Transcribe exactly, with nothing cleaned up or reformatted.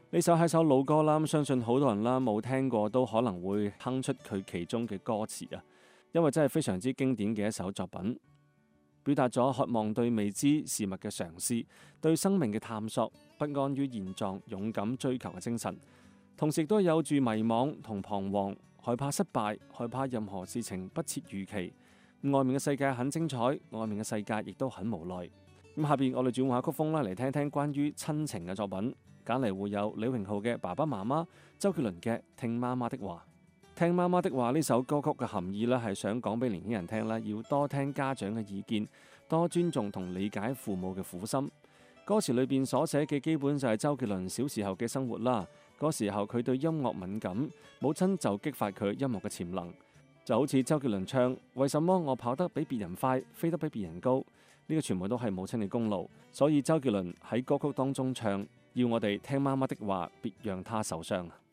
呢首係首老歌啦，相信好多人啦冇聽過都可能會哼出佢其中嘅歌詞啊，因為真係非常之經典嘅一首作品，表達咗渴望對未知事物嘅嘗試，對生命嘅探索，不安於現狀，勇敢追求嘅精神，同時亦都有住迷惘同彷徨，害怕失敗，害怕任何事情不切預期。外面嘅世界很精彩，外面嘅世界亦都很無奈。咁下邊我哋轉換下曲風啦，嚟聽聽關於親情嘅作品。揀嚟會有李榮浩嘅《爸爸媽媽》，周杰倫嘅《聽媽媽的話》。聽媽媽的話呢首歌曲嘅含義呢，係想講俾年輕人聽啦，要多聽家長嘅意見，多尊重同理解父母嘅苦心。歌詞裏邊所寫嘅基本就係周杰倫小時候嘅生活啦。嗰時候佢對音樂敏感，母親就激發佢音樂嘅潛能。就好似周杰倫唱：為什麼我跑得比別人快，飛得比別人高？呢個全部都係母親嘅功勞。所以周杰倫喺歌曲當中唱：要我哋聽媽媽的話，別讓她受傷。